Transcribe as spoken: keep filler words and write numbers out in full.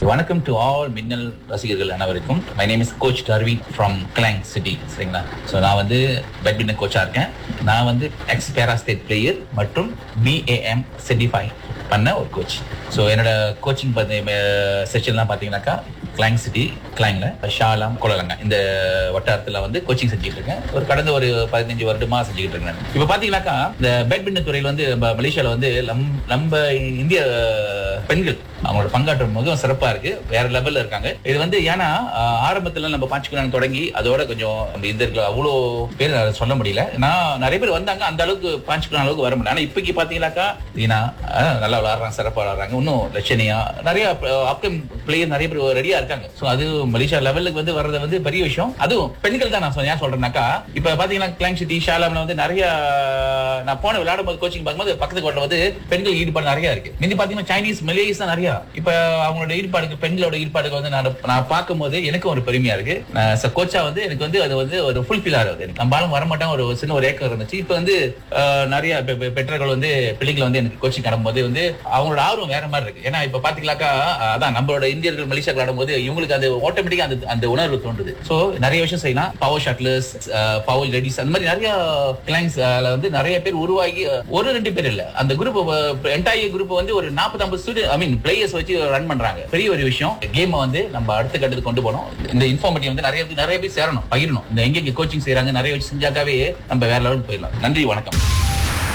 வணக்கம் to all மின்னல் ரசிகர்கள் அனைவருக்கும். My name is coach Darwin from கிளாங் city. சரிங்களா? ஸோ நான் வந்து பேட்மிண்டன் கோச்சாக இருக்கேன். நான் வந்து எக்ஸ் பேரா ஸ்டேட் பிளேயர் மற்றும் பிஏஎம் செர்டிஃபை பண்ண ஒரு கோச். ஸோ என்னோட கோச்சிங் செஷன்லாம் பார்த்தீங்கன்னாக்கா கிளாங் சிட்டி, கிளாங்ல ஷாலாம், கோலலங்கா இந்த வட்டாரத்தில் வந்து கோச்சிங் செஞ்சுட்டு இருக்கேன். ஒரு கடந்த ஒரு பதினஞ்சு வருடமா செஞ்சுக்கிட்டு இருக்கேன். இப்போ பார்த்தீங்கன்னாக்கா இந்த பேட்மிண்டன் துறையில் வந்து நம்ம மலேசியாவில் வந்து நம்ம இந்திய பெண்கள் அவங்களோட பங்காற்றும் மிகவும் சிறப்பா இருக்கு. வேற லெவல்ல இருக்காங்க. இது வந்து ஏன்னா ஆரம்பத்துல நம்ம பாஞ்சுக்கலாம் தொடங்கி அதோட கொஞ்சம் நம்ம இந்தியர்கள் அவ்வளோ பேர் சொல்ல முடியல. நான் நிறைய பேர் வந்தாங்க, அந்த அளவுக்கு பாஞ்சுக்கலாம் அளவுக்கு வர முடியல. ஆனா இப்போக்கி பாத்தீங்கன்னாக்கா தீனா நல்லா விளையாடுறாங்க, சிறப்பா விளையாடுறாங்க. இன்னும் லட்சணியா நிறைய அப்கம் பிளேயர் நிறைய பேர் ரெடியா இருக்காங்க. ஸோ அது மலேசியா லெவலுக்கு வந்து வர்றது வந்து பெரிய விஷயம். அதுவும் பெண்கள் தான். நான் ஏன் சொல்றேன்னாக்கா இப்ப பாத்தீங்கன்னா கிளாங் சிட்டி, ஷாலாம்ல வந்து நிறைய நான் போன விளையாடும் போது கோச்சிங் பார்க்கும்போது பக்கத்து கோட்டில் வந்து பெண்கள் ஈடுபாடு நிறைய இருக்கு. முந்தி பாத்தீங்கன்னா சைனீஸ், மலேசியஸ் தான் நிறைய. இப்ப அவங்களோட ஈடுபாடுக்கு, பெண்களோட ஈடுபாடுக்கு வந்து நான் நான் பார்க்கும் போது எனக்கு ஒரு பெருமையா இருக்கு. கோச்சா வந்து எனக்கு வந்து அது வந்து ஒரு ஃபுல் ஃபீல் ஆகுது. நம்மளாலும் வரமாட்டாங்க. ஒரு சின்ன ஒரு ஏக்கம் இருந்துச்சு. இப்ப வந்து நிறைய பெற்றோர்கள் வந்து பிள்ளைங்களை வந்து எனக்கு கோச்சிங் கிடம்போது வந்து அவங்களோட ஆர்வம் வேற மாதிரி இருக்கு. ஏன்னா இப்ப பாத்தீங்கன்னாக்கா அதான் நம்மளோட இந்தியர்கள் மலேசியா விளையாடும் போது இவங்களுக்கு அது ஆட்டோமேட்டிக்கா அந்த அந்த உணர்வு தோன்றுது. சோ நிறைய விஷயம் செய்யலாம். பவர் ஷாட்லர்ஸ், பவர் லேடிஸ், அந்த மாதிரி நிறைய கிளைண்ட்ஸ் வந்து நிறைய பேர் உருவாகி ஒரு ரெண்டு பேர் இல்ல, அந்த குரூப் என்டையர் குரூப் வந்து ஒரு நாற்பது ஐம்பது ஸ்டூடெண்ட் ஐ மீன் பிளேயர்ஸ் வச்சு ரன் பண்றாங்க. பெரிய ஒரு விஷயம். கேமை வந்து நம்ம அடுத்த கட்டத்துக்கு கொண்டு போனோம். இந்த இன்ஃபார்மேட்டிவ் வந்து நிறைய நிறைய பேர் சேரணும், பகிரணும். இந்த எங்க கோச்சிங் செய்யறாங்க நிறைய வச்சு செஞ்சாக்காவே நம்ம வேற லெவலுக்கு போயிடலாம். நன்றி, வணக்கம்.